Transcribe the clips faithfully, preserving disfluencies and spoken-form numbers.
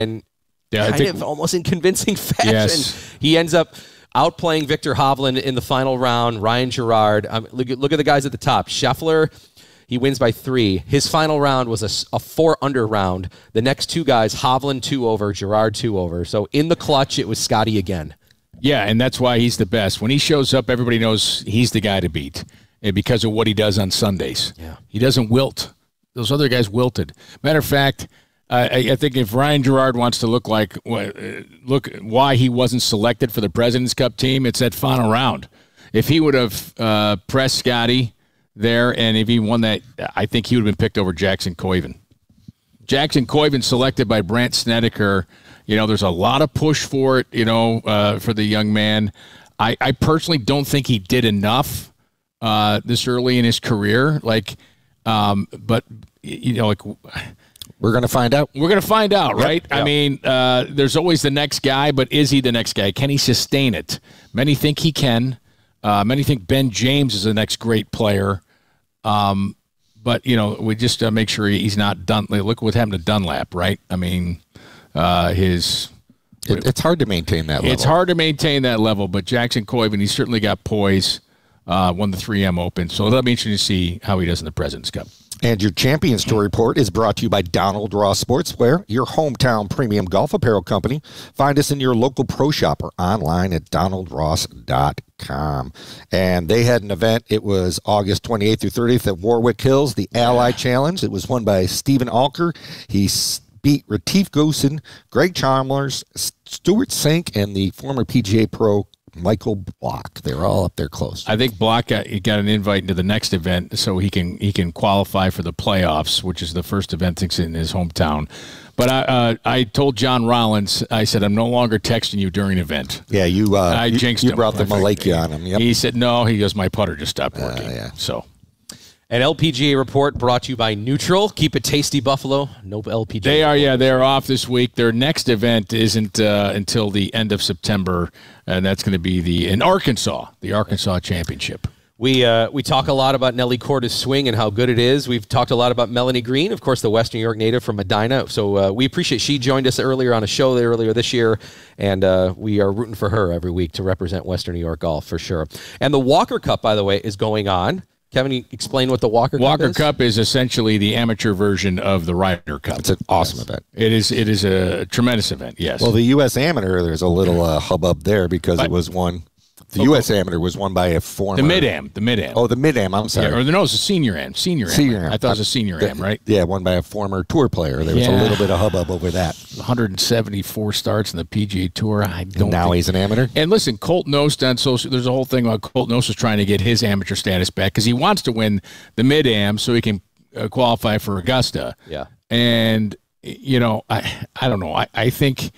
and yeah, kind I think, of almost in convincing fashion. Yes. He ends up outplaying Victor Hovland in the final round. Ryan Gerard. Um, look, at, look at the guys at the top. Scheffler, he wins by three. His final round was a, a four-under round. The next two guys, Hovland two over, Gerard two over. So in the clutch, it was Scotty again. Yeah, and that's why he's the best. When he shows up, everybody knows he's the guy to beat because of what he does on Sundays. Yeah. He doesn't wilt. Those other guys wilted. Matter of fact, uh, I, I think if Ryan Gerard wants to look like uh, look why he wasn't selected for the President's Cup team, it's that final round. If he would have uh, pressed Scotty there, and if he won that, I think he would have been picked over Jackson Koiven. Jackson Koiven selected by Brandt Snedeker. You know, there's a lot of push for it, you know, uh, for the young man. I, I personally don't think he did enough uh, this early in his career. Like, um, but, you know, like... We're going to find out. We're going to find out, Yep, right? yep. I mean, uh, there's always the next guy, but is he the next guy? Can he sustain it? Many think he can. Uh, many think Ben James is the next great player. Um, but, you know, we just uh, make sure he's not done. Look what happened to Dunlap, right? I mean, uh, his... It, it's hard to maintain that level. It's hard to maintain that level, but Jackson Koiven, he's certainly got poise, uh, won the three M Open. So that'll be interesting to see how he does in the President's Cup. And your Champions Tour report is brought to you by Donald Ross Sportswear, your hometown premium golf apparel company. Find us in your local pro shop or online at donald ross dot com. And they had an event. It was August twenty-eighth through thirtieth at Warwick Hills, the Ally Challenge. It was won by Stephen Alker. He beat Retief Goosen, Greg Chalmers, Stuart Sink, and the former P G A pro Michael Block. They're all up there close. I think Block got, got an invite into the next event, so he can he can qualify for the playoffs, which is the first event that's in his hometown. But I uh, I told John Rollins, I said, I'm no longer texting you during an event. Yeah, you uh, I you, jinxed you him. brought the Malakia on him. Yep. He said, no. He goes, my putter just stopped working. Uh, yeah. So. An L P G A report brought to you by Neutral. Keep it tasty, Buffalo. No L P G A. They are, yeah, they're off this week. Their next event isn't uh, until the end of September, and that's going to be the in Arkansas, the Arkansas Championship. We uh, we talk a lot about Nelly Corda's swing and how good it is. We've talked a lot about Melanie Green, of course, the West New York native from Medina. So uh, we appreciate she joined us earlier on a show there earlier this year, and uh, we are rooting for her every week to represent Western New York golf for sure. And the Walker Cup, by the way, is going on. Kevin, you explain what the Walker Cup Walker is? Cup is essentially the amateur version of the Ryder Cup. It's an awesome yes. event. It is. It is a tremendous event. Yes. Well, the U S Amateur, there's a little uh, hubbub there because But- it was won. The U S Amateur was won by a former. the mid-am. The mid-am. Oh, the mid-am. I'm sorry. Yeah, or no, it's a senior am. Senior am. Senior am. I thought it was a senior The- am, right? Yeah, won by a former tour player. There was a Yeah. little bit of hubbub over that. one hundred seventy-four starts in the P G A Tour. I don't And now think- he's an amateur. And listen, Colt Knost on social. There's a whole thing about Colt Knost is trying to get his amateur status back because he wants to win the mid-am so he can uh, qualify for Augusta. Yeah. And you know, I I don't know. I, I think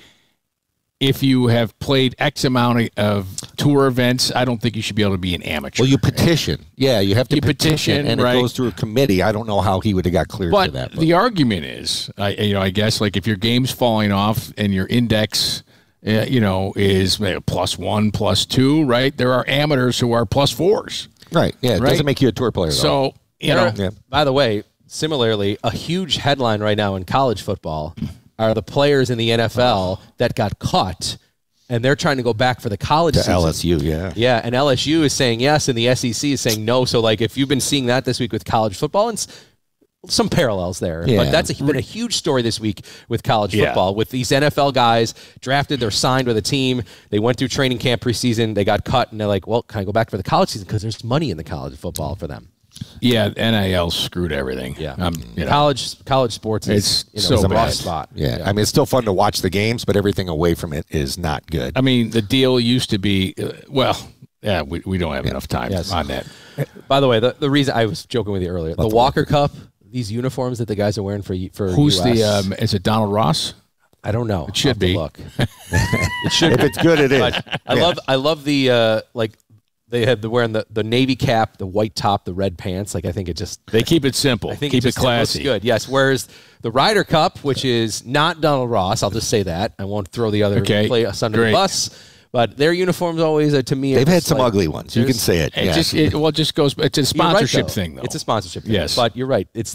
if you have played X amount of tour events, I don't think you should be able to be an amateur. Well, you petition. Yeah, you have to You petition, petition, and right. it goes through a committee. I don't know how he would have got cleared But for that. But the argument is, I, you know, I guess like if your game's falling off and your index, uh, you know, is uh, plus one, plus two, right? There are amateurs who are plus fours. right, yeah, it Right. doesn't make you a tour player, though. So, you know, There- Yeah. By the way, similarly, a huge headline right now in college football are the players in the N F L that got caught, and they're trying to go back for the college to season. L S U, yeah. Yeah, and L S U is saying yes, and the S E C is saying no. So, like, if you've been seeing that this week with college football, and s- some parallels there. Yeah. But that's a, been a huge story this week with college Yeah. football, with these N F L guys drafted, they're signed with a team, they went through training camp preseason, they got cut, and they're like, well, can I go back for the college season? Because there's money in the college football for them. yeah, N I L screwed everything. Yeah. Um, you know. College college sports is It's you know, so a rough bad. spot. yeah. I mean, it's still fun to watch the games, but everything away from it is not good. I mean, the deal used to be, uh, well, yeah, we, we don't have enough time Yes. on that. By the way, the, the reason I was joking with you earlier, the Walker Cup, these uniforms that the guys are wearing for for Who's U S, the, um, is it Donald Ross? I don't know. It should be. Look, it should. if it's good, it is. But I Yeah. love I love the uh, like they had the wearing the, the navy cap, the white top, the red pants. Like I think it just They keep it simple. I think keep it, it, just, classy. looks good. Yes. Whereas the Ryder Cup, which is not Donald Ross, I'll just say that. I won't throw the other Okay, play us under great. the bus. But their uniforms always, uh, to me, are They've had just some like- ugly ones. You can there's- say it. It yeah. just it, well, it just goes. It's a You're right, sponsorship though. thing, though. It's a sponsorship thing. Yes. But you're right. It's the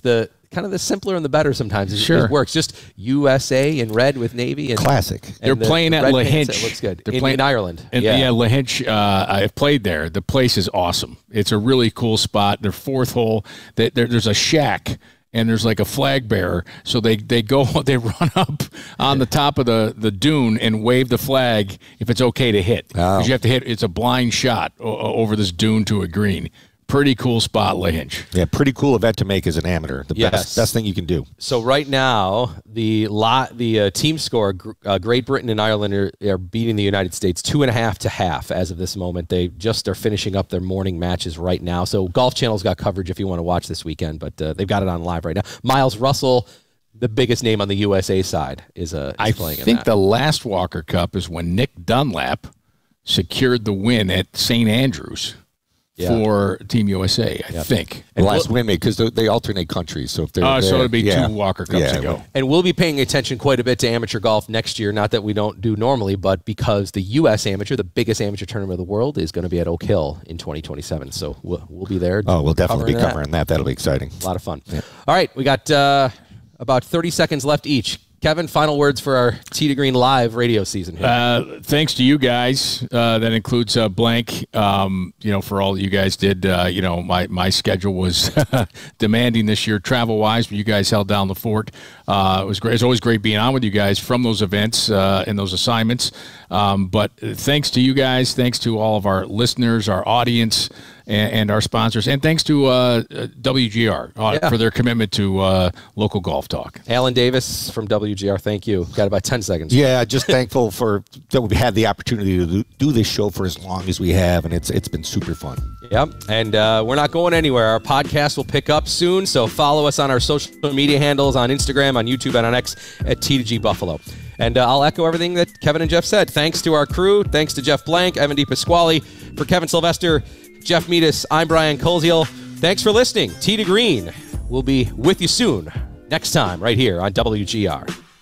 kind of the simpler and the better sometimes. It, Sure. it works. Just U S A in red with navy. And, Classic. and They're the playing at red La pants, Hinch. It looks good. They're In, playing in Ireland. And, yeah. yeah, La Hinch, uh, I've played there. The place is awesome. It's a really cool spot. Their fourth hole, they, there, there's a shack, and there's like a flag bearer. So they, they go, they run up on the top of the, the dune and wave the flag if it's okay to hit. Because Oh. you have to hit, it's a blind shot o- over this dune to a green. Pretty cool spot, La Hinch. Yeah, pretty cool event to make as an amateur. The Yes. best best thing you can do. So right now, the lot, the uh, team score, gr- uh, Great Britain and Ireland are, are beating the United States two and a half to half as of this moment. They just are finishing up their morning matches right now. So Golf Channel's got coverage if you want to watch this weekend, but uh, they've got it on live right now. Miles Russell, the biggest name on the U S A side, is, uh, is I playing in think that. the last Walker Cup is when Nick Dunlap secured the win at Saint Andrews Yeah. for Team U S A, I think. The last win because they alternate countries. So if they're Oh, so there- it'd be yeah. two Walker Cups Yeah, ago. And we'll be paying attention quite a bit to amateur golf next year. Not that we don't do normally, but because the U S Amateur, the biggest amateur tournament of the world, is going to be at Oak Hill in twenty twenty-seven. So we'll, we'll be there. Oh, we'll definitely be that. covering that. That'll be exciting. A lot of fun. All right, we got uh, about thirty seconds left each. Kevin, final words for our Tee to Green live radio season here. Uh, thanks to you guys. Uh, that includes uh, Blank. Um, you know, for all that you guys did. Uh, you know, my my schedule was demanding this year, travel wise, but you guys held down the fort. Uh, it was great. It's always great being on with you guys from those events uh, and those assignments. Um, but thanks to you guys. Thanks to all of our listeners, our audience, and, and our sponsors, and thanks to uh, W G R uh, Yeah. for their commitment to uh, local golf talk. Alan Davis from W G R, thank you. Got about ten seconds. Yeah, just thankful for that we've had the opportunity to do, do this show for as long as we have, and it's it's been super fun. Yep, and uh, we're not going anywhere. Our podcast will pick up soon, so follow us on our social media handles on Instagram, on YouTube, and on X at T two G Buffalo. And uh, I'll echo everything that Kevin and Jeff said. Thanks to our crew. Thanks to Jeff Blank, Evan DePasquale. For Kevin Sylvester, Jeff Meadis, I'm Brian Koziel. Thanks for listening. Tee to Green. We'll be with you soon. Next time, right here on W G R.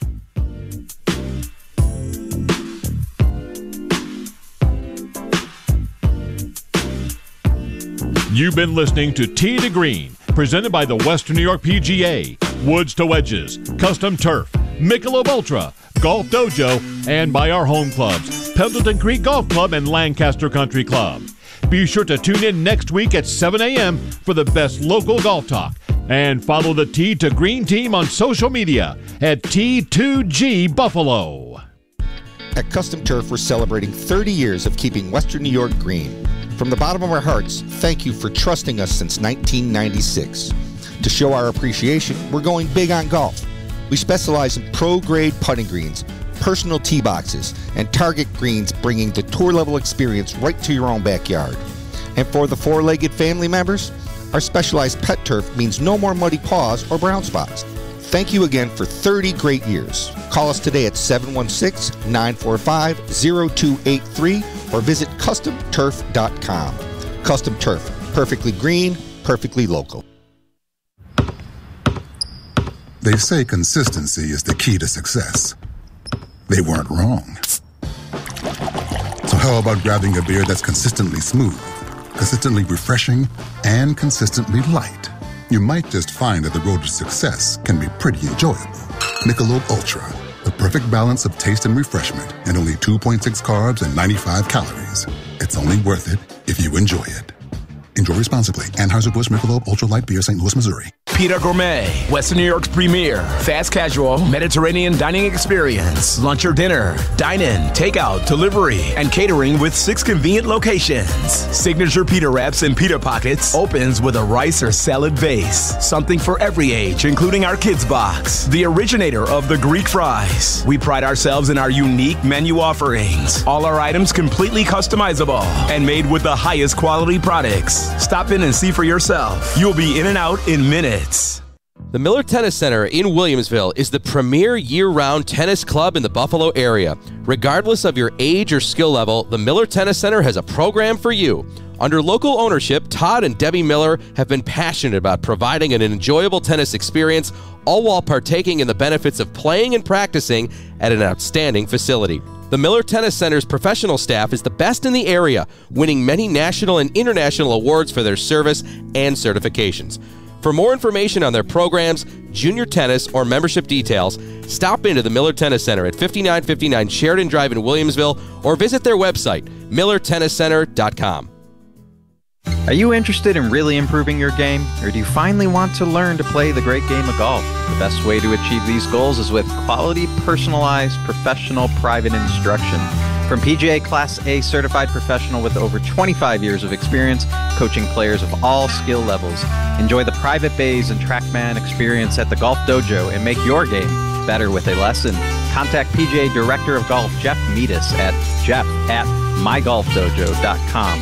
You've been listening to Tee to Green, presented by the Western New York P G A, Woods to Wedges, Custom Turf, Michelob Ultra, Golf Dojo, and by our home clubs, Pendleton Creek Golf Club and Lancaster Country Club. Be sure to tune in next week at seven a.m. for the best local golf talk. And follow the Tee to Green team on social media at T two G Buffalo. At Custom Turf, we're celebrating thirty years of keeping Western New York green. From the bottom of our hearts, thank you for trusting us since nineteen ninety-six. To show our appreciation, we're going big on golf. We specialize in pro-grade putting greens, personal tee boxes, and target greens, bringing the tour-level experience right to your own backyard. And for the four-legged family members, our specialized pet turf means no more muddy paws or brown spots. Thank you again for thirty great years. Call us today at seven one six, nine four five, zero two eight three or visit custom turf dot com. Custom Turf, perfectly green, perfectly local. They say consistency is the key to success. They weren't wrong. So how about grabbing a beer that's consistently smooth, consistently refreshing, and consistently light? You might just find that the road to success can be pretty enjoyable. Michelob Ultra, the perfect balance of taste and refreshment, and only two point six carbs and ninety-five calories. It's only worth it if you enjoy it. Enjoy responsibly. Anheuser-Busch Michelob Ultra Light Beer, Saint Louis, Missouri. Pita Gourmet, Western New York's premier fast casual Mediterranean dining experience. Lunch or dinner, dine-in, takeout, delivery, and catering with six convenient locations. Signature pita wraps and pita pockets opens with a rice or salad base. Something for every age, including our kids box. The originator of the Greek fries. We pride ourselves in our unique menu offerings. All our items completely customizable and made with the highest quality products. Stop in and see for yourself. You'll be in and out in minutes. The Miller Tennis Center in Williamsville is the premier year-round tennis club in the Buffalo area. Regardless of your age or skill level, the Miller Tennis Center has a program for you. Under local ownership, Todd and Debbie Miller have been passionate about providing an enjoyable tennis experience, all while partaking in the benefits of playing and practicing at an outstanding facility. The Miller Tennis Center's professional staff is the best in the area, winning many national and international awards for their service and certifications. For more information on their programs, junior tennis, or membership details, stop into the Miller Tennis Center at fifty-nine fifty-nine Sheridan Drive in Williamsville or visit their website, miller tennis center dot com. Are you interested in really improving your game, or do you finally want to learn to play the great game of golf? The best way to achieve these goals is with quality, personalized, professional, private instruction. From P G A Class A certified professional with over twenty-five years of experience, coaching players of all skill levels. Enjoy the private bays and TrackMan experience at the Golf Dojo and make your game better with a lesson. Contact P G A Director of Golf Jeff Meadis at jeff at my golf dojo dot com.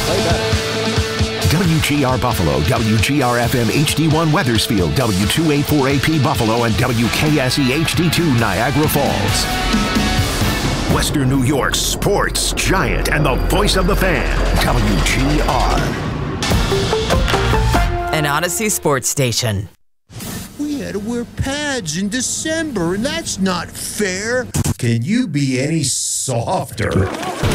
W G R Buffalo, W G R F M H D one Weathersfield, W two eighty-four A P Buffalo, and W K S E H D two Niagara Falls. Western New York's sports giant and the voice of the fan, W G R. An Odyssey sports station. We had to wear pads in December, and that's not fair. Can you be any softer?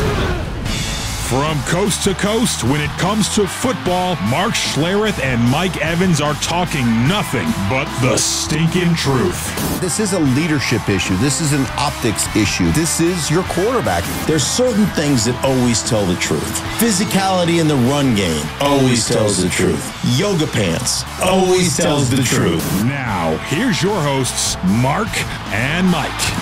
From coast to coast, when it comes to football, Mark Schlereth and Mike Evans are talking nothing but the stinking truth. This is a leadership issue. This is an optics issue. This is your quarterback. There's certain things that always tell the truth. Physicality in the run game always tells the truth. Yoga pants always tells the truth. Now, here's your hosts, Mark and Mike.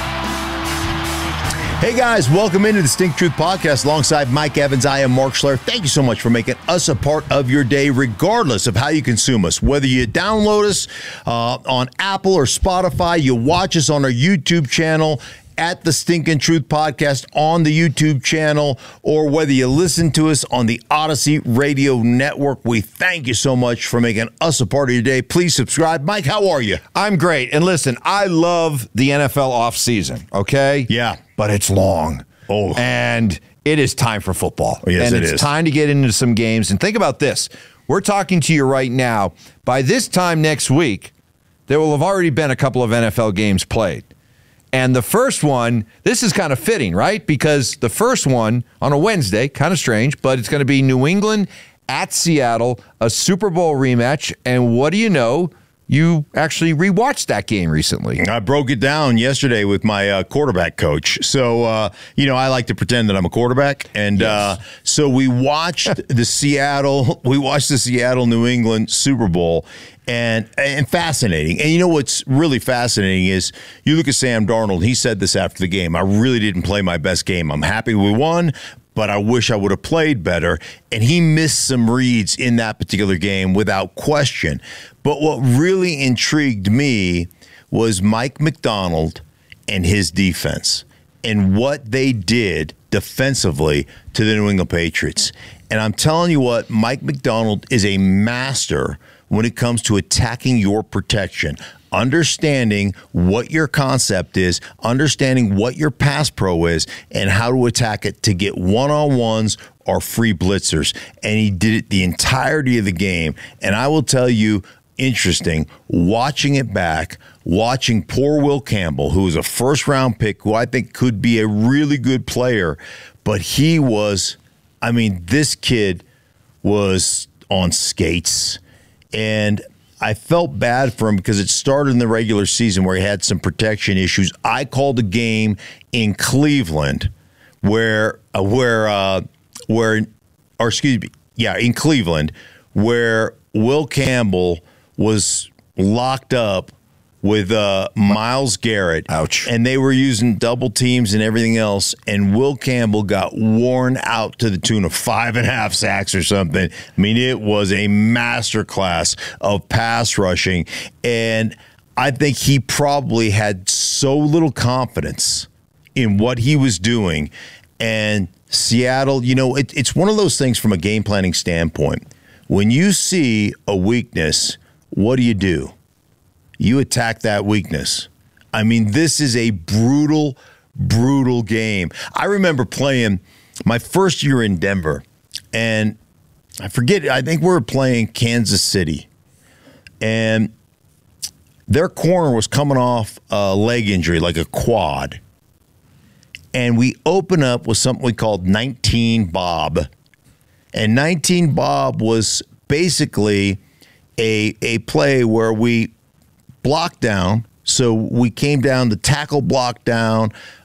Hey guys, welcome into the Stink Truth Podcast alongside Mike Evans. I am Mark Schlereth. Thank you so much for making us a part of your day, regardless of how you consume us. Whether you download us uh, on Apple or Spotify, you watch us on our YouTube channel at the Stinkin' Truth Podcast on the YouTube channel, or whether you listen to us on the Odyssey Radio Network, we thank you so much for making us a part of your day. Please subscribe. Mike, how are you? I'm great. And listen, I love the N F L offseason, okay? Yeah. But it's long. Oh. And it is time for football. Yes, and it it's is. time to get into some games. And think about this. We're talking to you right now. By this time next week, there will have already been a couple of N F L games played. And the first one, this is kind of fitting, right? Because the first one on a Wednesday, kind of strange, but it's going to be New England at Seattle, a Super Bowl rematch. And what do you know? You actually rewatched that game recently. I broke it down yesterday with my uh, quarterback coach. So, uh, you know, I like to pretend that I'm a quarterback. And yes. uh, so we watched the Seattle, we watched the Seattle New England Super Bowl. And and fascinating. And you know what's really fascinating is you look at Sam Darnold. He said this after the game. I really didn't play my best game. I'm happy we won, but I wish I would have played better. And he missed some reads in that particular game without question. But what really intrigued me was Mike Macdonald and his defense and what they did defensively to the New England Patriots. And I'm telling you what, Mike Macdonald is a master when it comes to attacking your protection, understanding what your concept is, understanding what your pass pro is, and how to attack it to get one-on-ones or free blitzers. And he did it the entirety of the game. And I will tell you, interesting, watching it back, watching poor Will Campbell, who was a first-round pick, who I think could be a really good player, but he was, I mean, this kid was on skates. And I felt bad for him because it started in the regular season where he had some protection issues. I called a game in Cleveland where, uh, where, uh, where, or excuse me, yeah, in Cleveland, where Will Campbell was locked up with uh, Myles Garrett. Ouch. And they were using double teams and everything else. And Will Campbell got worn out to the tune of five and a half sacks or something. I mean, it was a masterclass of pass rushing. And I think he probably had so little confidence in what he was doing. And Seattle, you know, it, it's one of those things from a game planning standpoint. When you see a weakness, what do you do? You attack that weakness. I mean, this is a brutal, brutal game. I remember playing my first year in Denver, and I forget, I think we were playing Kansas City, and their corner was coming off a leg injury, like a quad, and we open up with something we called nineteen Bob, and nineteen Bob was basically a a play where we blocked down. So we came down, the tackle blocked down.